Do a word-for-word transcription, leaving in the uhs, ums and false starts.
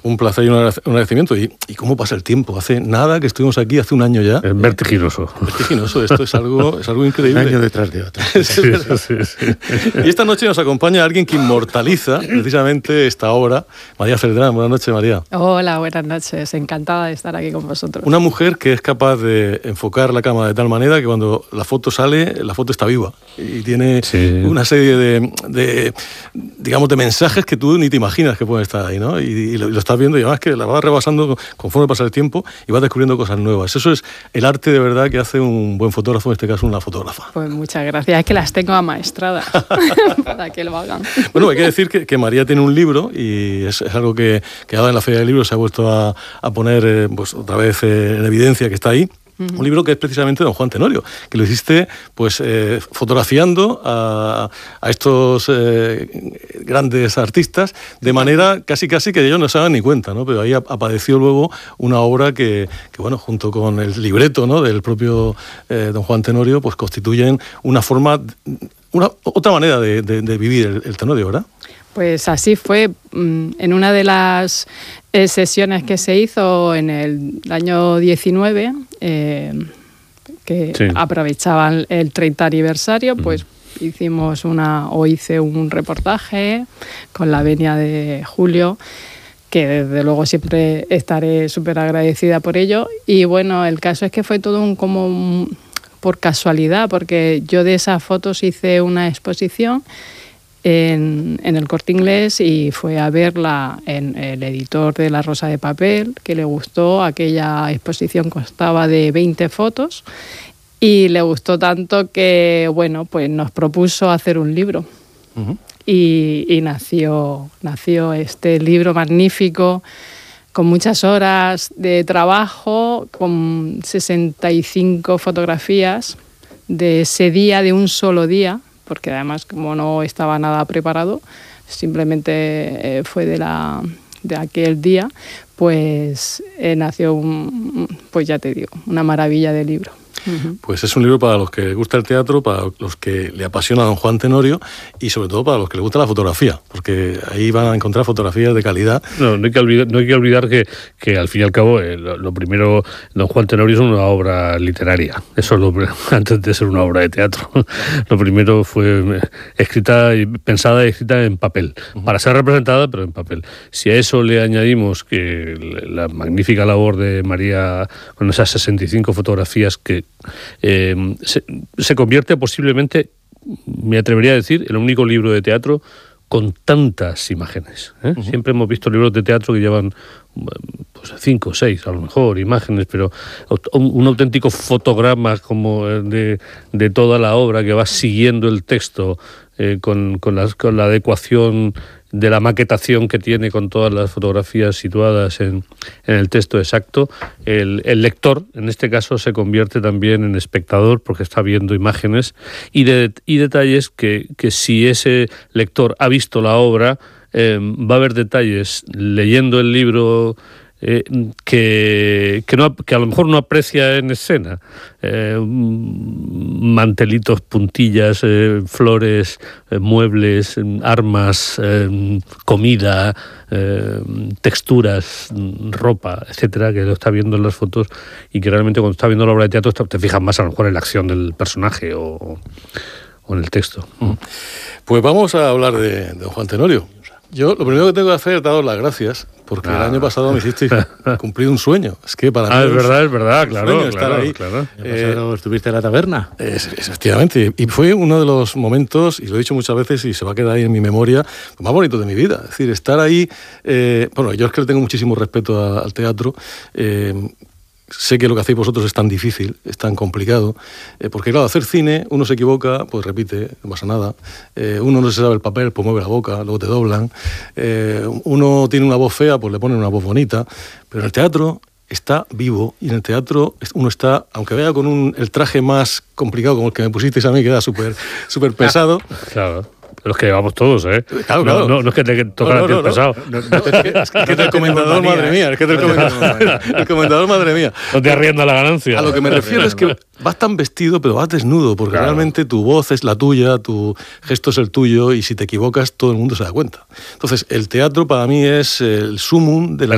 un placer y un agradecimiento. ¿Y, y cómo pasa el tiempo? Hace nada que estuvimos aquí, hace un año ya. Es vertiginoso. Vertiginoso, esto es algo, es algo increíble. Un año detrás de otro. Sí, sí, sí, sí. Y esta noche nos acompaña alguien que inmortaliza precisamente esta obra, María Celdrán. Buenas noches, María. Hola, buenas noches. Encantada de estar aquí con vosotros. Una mujer que es capaz de enfocar la cámara de tal manera que cuando la foto sale, la foto está viva y tiene sí. una serie de, de, digamos, de mensajes que tú ni te imaginas que pueden estar ahí, ¿no? Y, y, lo, y lo estás viendo y además que la vas rebasando conforme pasa el tiempo y vas descubriendo cosas nuevas. Eso es el arte de verdad que hace un buen fotógrafo, en este caso una fotógrafa. Pues muchas gracias, es que las tengo amaestradas para que lo hagan. Bueno, hay que decir que, que María tiene un libro y es, es algo que, que ahora en la Feria del Libro se ha vuelto a, a poner eh, pues, otra vez eh, en evidencia que está ahí. Uh-huh. Un libro que es precisamente de don Juan Tenorio, que lo hiciste pues eh, fotografiando a, a estos eh, grandes artistas de manera casi casi que ellos no se daban ni cuenta, ¿no? Pero ahí apareció luego una obra que, que bueno, junto con el libreto, ¿no?, del propio eh, don Juan Tenorio, pues constituyen una forma, una otra manera de, de, de vivir el, el Tenorio, ¿verdad? Pues así fue. En una de las sesiones que se hizo en el año diecinueve, eh, que sí. aprovechaban el treinta aniversario, pues mm. hicimos una, o hice un reportaje con la venia de Julio, que desde luego siempre estaré súper agradecida por ello. Y bueno, el caso es que fue todo un, como un, por casualidad, porque yo de esas fotos hice una exposición En, en el Corte Inglés y fue a verla en el editor de La Rosa de Papel, que le gustó. Aquella exposición constaba de veinte fotos y le gustó tanto que, bueno, pues nos propuso hacer un libro. Uh-huh. y, y nació, nació este libro magnífico, con muchas horas de trabajo, con sesenta y cinco fotografías de ese día, de un solo día, porque además como no estaba nada preparado, simplemente eh, fue de, la, de aquel día, pues eh, nació, un, pues ya te digo, una maravilla de libro. Uh-huh. Pues es un libro para los que les gusta el teatro, para los que le apasiona a don Juan Tenorio y sobre todo para los que les gusta la fotografía, porque ahí van a encontrar fotografías de calidad. No, no hay que olvidar, no hay que olvidar que, que al fin y al cabo eh, lo, lo primero, don Juan Tenorio es una obra literaria, eso es lo, antes de ser una obra de teatro. Lo primero fue escrita y pensada y escrita en papel, uh-huh. para ser representada, pero en papel. Si a eso le añadimos que la magnífica labor de María con esas sesenta y cinco fotografías que Eh, se, se convierte posiblemente, me atrevería a decir, en el único libro de teatro con tantas imágenes. ¿eh? Uh-huh. Siempre hemos visto libros de teatro que llevan pues, cinco o seis, a lo mejor, imágenes, pero un, un auténtico fotograma como de, de toda la obra que va siguiendo el texto eh, con, con, las, con la adecuación de la maquetación que tiene con todas las fotografías situadas en, en el texto exacto. El, el lector, en este caso, se convierte también en espectador porque está viendo imágenes y, de, y detalles que, que si ese lector ha visto la obra, eh, va a haber detalles leyendo el libro Eh, que, que, no, que a lo mejor no aprecia en escena. Eh, mantelitos, puntillas, eh, flores, eh, muebles, armas, eh, comida, eh, texturas, ropa, etcétera, que lo está viendo en las fotos y que realmente cuando está viendo la obra de teatro te fijas más a lo mejor en la acción del personaje o, o en el texto. Pues vamos a hablar de, de don Juan Tenorio. Yo lo primero que tengo que hacer es daros las gracias, porque ah. el año pasado me hicisteis cumplir un sueño. Es que para ah, mí es verdad, es verdad, claro, estar claro, ahí. claro. Eh, ¿Estuviste en la taberna? Es, efectivamente, y fue uno de los momentos, y lo he dicho muchas veces y se va a quedar ahí en mi memoria, más bonito de mi vida. Es decir, estar ahí, eh, bueno, yo es que le tengo muchísimo respeto a, al teatro. Eh, Sé que lo que hacéis vosotros es tan difícil, es tan complicado, eh, porque claro, hacer cine, uno se equivoca, pues repite, no pasa nada. Eh, uno no se sabe el papel, pues mueve la boca, luego te doblan. Eh, uno tiene una voz fea, pues le ponen una voz bonita. Pero en el teatro está vivo y en el teatro uno está, aunque vea con un, el traje más complicado como el que me pusisteis a mí, que era súper súper pesado. Claro. Los que llevamos todos, ¿eh? Claro, claro. No, no, no es que te toca no, no, no, el pesado. No, no, no, es que, es que el comendador, madre mía. Es que el comendador, el comendador, madre mía. No te arrienda la ganancia. A lo que me refiero es que vas tan vestido, pero vas desnudo, porque claro, realmente tu voz es la tuya, tu gesto es el tuyo, y si te equivocas, todo el mundo se da cuenta. Entonces, el teatro para mí es el sumum de la